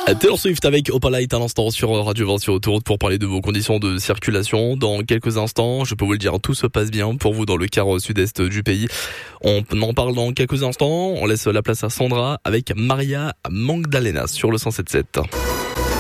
Taylor Swift avec Opala est à l'instant sur Radio 20 sur Autoroute pour parler de vos conditions de circulation. Dans quelques instants, je peux vous le dire, tout se passe bien pour vous dans le quart sud-est du pays. On en parle dans quelques instants. On laisse la place à Sandra avec Maria Magdalena sur le 107.7.